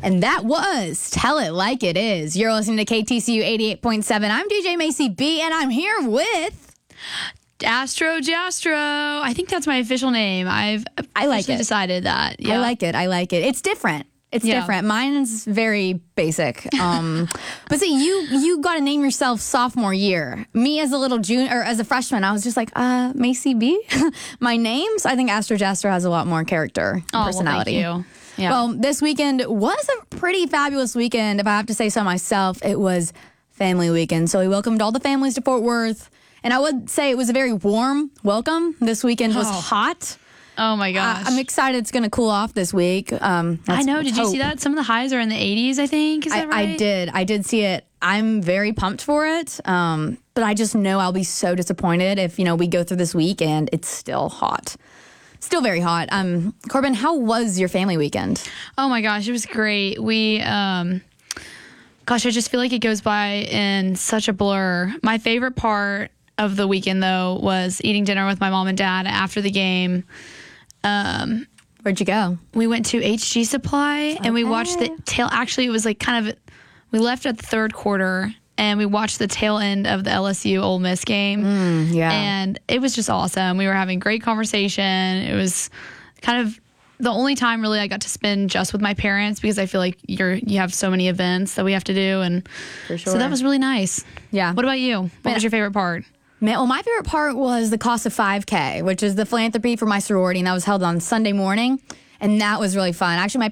And that was Tell It Like It Is. You're listening to KTCU 88.7. I'm DJ Macy B, and I'm here with Astro Jastro. I think that's my official name. I like it. Decided that. Yeah. I like it. It's different. It's different. Mine's very basic. But see, you got to name yourself sophomore year. Me as a little junior or as a freshman, I was just like, Macy B. My names, I think Astro Jastro has a lot more character and personality. Well, thank you. Yeah. Well, this weekend was a pretty fabulous weekend, if I have to say so myself. It was family weekend. So we welcomed all the families to Fort Worth. And I would say it was a very warm welcome. This weekend was hot. Oh, my gosh. I'm excited it's going to cool off this week. I know. Did you see that? Some of the highs are in the 80s, I think. Is that right? I did see it. I'm very pumped for it. But I just know I'll be so disappointed if, we go through this week and it's still hot. Still very hot. Corbin, how was your family weekend? Oh, my gosh. It was great. We, I just feel like it goes by in such a blur. My favorite part of the weekend, though, was eating dinner with my mom and dad after the game. Where'd you go? We went to HG Supply and we watched the tail. Actually, it was like we left at the third quarter and we watched the tail end of the LSU Ole Miss game. And it was just awesome. We were having great conversation. It was kind of the only time really I got to spend just with my parents because I feel like you have so many events that we have to do. And for sure. So that was really nice. Yeah. What about you? What was your favorite part? Well, my favorite part was the Cost of 5K, which is the philanthropy for my sorority, and that was held on Sunday morning, and that was really fun. Actually,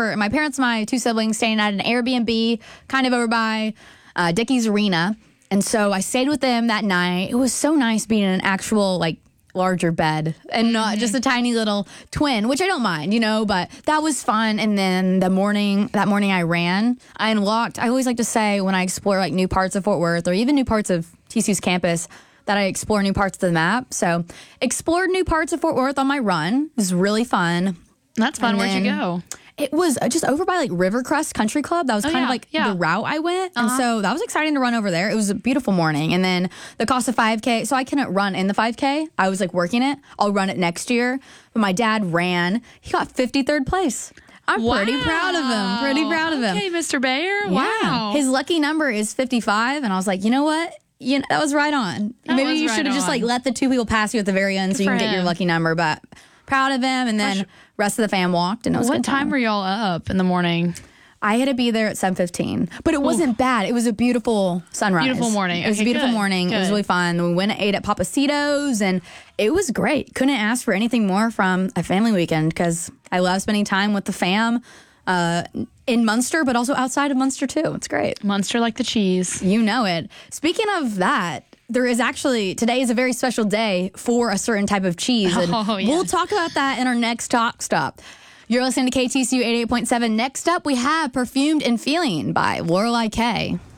my two siblings staying at an Airbnb kind of over by Dickies Arena, and so I stayed with them that night. It was so nice being in an actual, larger bed and not just a tiny little twin, which I don't mind, but that was fun. And then that morning I ran. I always like to say when I explore new parts of Fort Worth or even new parts of TCU's campus, that I explore new parts of the map. So explored new parts of Fort Worth on my run. It was really fun. That's fun. Where'd you go? It was just over by Rivercrest Country Club. That was the route I went. And so that was exciting to run over there. It was a beautiful morning. And then the Cost of 5K. So I couldn't run in the 5K. I was working it. I'll run it next year. But my dad ran. He got 53rd place. I'm pretty proud of him. Okay, Mr. Bayer. Yeah. Wow. His lucky number is 55. And I was like, you know what? That was right on. Maybe you should have just let the two people pass you at the very end so you can get your lucky number. But proud of him. And then rest of the fam walked. And it was what time were y'all up in the morning? I had to be there at 7:15, but it wasn't bad. It was a beautiful sunrise. Beautiful morning. It was a beautiful morning. Good. It was really fun. We went and ate at Papacitos, and it was great. Couldn't ask for anything more from a family weekend because I love spending time with the fam in Munster, but also outside of Munster too. It's great. Munster like the cheese. You know it. Speaking of that, today is a very special day for a certain type of cheese. And we'll talk about that in our next Talk Stop. You're listening to KTCU 88.7. Next up, we have Perfumed and Feeling by Lorelei K.